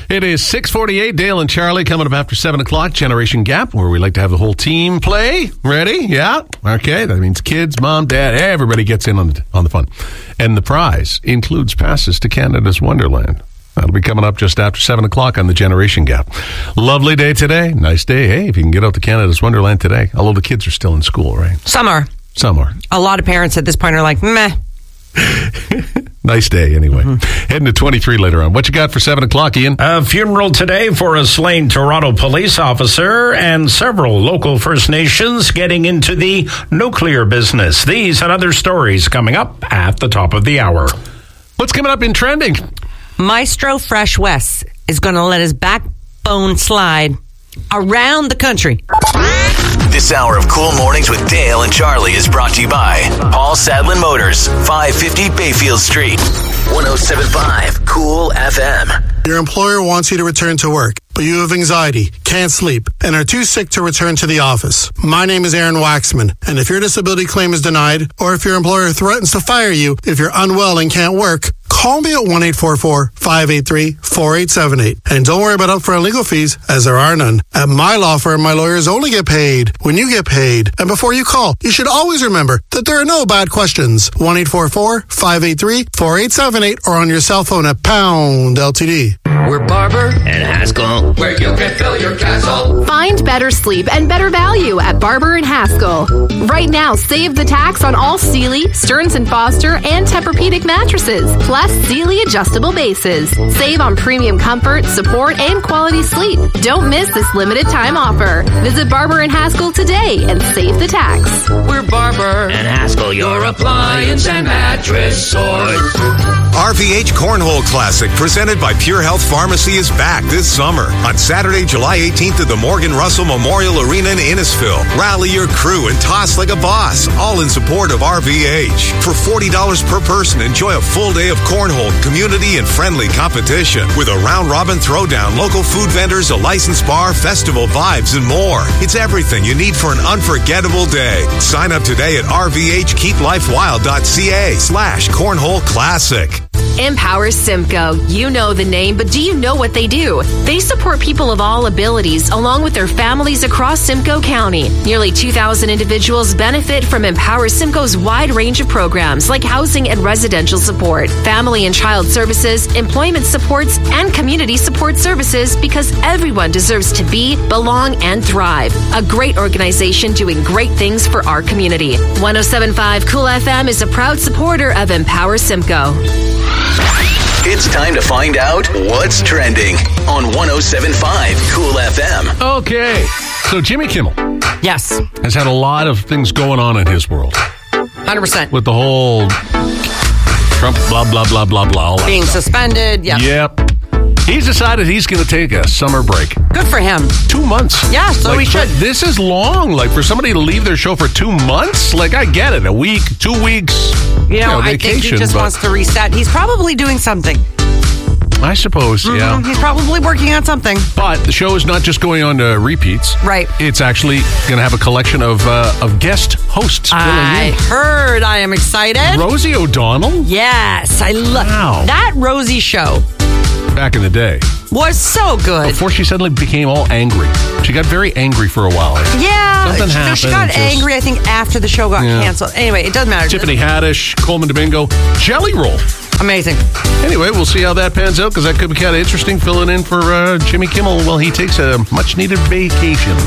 It is 6:48. Dale and Charlie coming up after 7 o'clock. Generation Gap, where we like to have the whole team play. Ready? Yeah? Okay. That means kids, mom, dad, everybody gets in on the fun. And the prize includes passes to Canada's Wonderland. That'll be coming up just after 7 o'clock on the Generation Gap. Lovely day today. Nice day. Hey, if you can get out to Canada's Wonderland today. Although the kids are still in school, right? Some are. A lot of parents at this point are like, meh. Nice day, anyway. Heading to 23 later on. What you got for 7 o'clock, Ian? A funeral today for a slain Toronto police officer and several local First Nations getting into the nuclear business. These and other stories coming up at the top of the hour. What's coming up in trending? Maestro Fresh West is going to let his backbone slide around the country. This hour of Cool Mornings with Dale and Charlie is brought to you by Paul Sadlin Motors, 550 Bayfield Street, 107.5 Cool FM. Your employer wants you to return to work, but you have anxiety, can't sleep, and are too sick to return to the office. My name is Aaron Waxman, and if your disability claim is denied, or if your employer threatens to fire you if you're unwell and can't work, call me at 1-844-583-4878. And don't worry about upfront legal fees, as there are none. At my law firm, my lawyers only get paid when you get paid. And before you call, you should always remember that there are no bad questions. 1-844-583-4878 or on your cell phone at pound LTD. We're Barber and Haskell, where you can fill your castle. Find better sleep and better value at Barber and Haskell. Right now, save the tax on all Sealy, Stearns & Foster, and Tempur-Pedic mattresses, plus Sealy adjustable bases. Save on premium comfort, support, and quality sleep. Don't miss this limited time offer. Visit Barber and Haskell today and save the tax. We're Barber and Haskell, your appliance and mattress source. RVH Cornhole Classic, presented by Pure Health Pharmacy, is back this summer on Saturday, July 18th at the Morgan Russell Memorial Arena in Innisfil. Rally your crew and toss like a boss, all in support of RVH. For $40 per person, enjoy a full day of cornhole, community, and friendly competition with a round-robin throwdown, local food vendors, a licensed bar, festival vibes, and more. It's everything you need for an unforgettable day. Sign up today at rvhkeeplifewild.ca/cornhole classic. Empower Simcoe. You know the name, but do you know what they do? They support people of all abilities, along with their families across Simcoe County. Nearly 2,000 individuals benefit from Empower Simcoe's wide range of programs like housing and residential support, family and child services, employment supports, and community support services, because everyone deserves to be, belong, and thrive. A great organization doing great things for our community. 107.5 Cool FM is a proud supporter of Empower Simcoe. It's time to find out what's trending on 107.5 Cool FM. Okay. So Jimmy Kimmel. Yes. Has had a lot of things going on in his world. 100%. With the whole Trump blah, blah, blah, blah, blah. All that being stuff. Suspended. Yep. Yep. He's decided he's going to take a summer break. Good for him. 2 months. Yeah, so we should. This is long. Like, for somebody to leave their show for 2 months? Like, I get it. A week, 2 weeks. I vacation, think he just wants to reset. He's probably doing something. I suppose, yeah. He's probably working on something. But the show is not just going on to repeats. Right. It's actually going to have a collection of guest hosts. I heard. I am excited. Rosie O'Donnell? Yes. I love that Rosie show. Back in the day. Was so good. Before she suddenly became all angry. She got very angry for a while. Yeah. Something happened. She got angry, I think, after the show got canceled. Anyway, it doesn't matter. Tiffany Haddish, Coleman Domingo, Jelly Roll. Amazing. Anyway, we'll see how that pans out, because that could be kind of interesting, filling in for Jimmy Kimmel while he takes a much-needed vacation.